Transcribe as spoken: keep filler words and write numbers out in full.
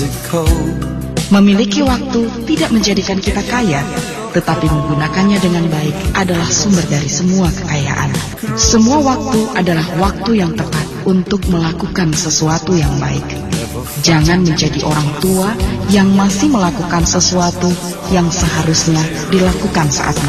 Memiliki waktu tidak menjadikan kita kaya, tetapi menggunakannya dengan baik adalah sumber dari semua kekayaan. Semua waktu adalah waktu yang tepat untuk melakukan sesuatu yang baik. Jangan menjadi orang tua yang masih melakukan sesuatu yang seharusnya dilakukan saat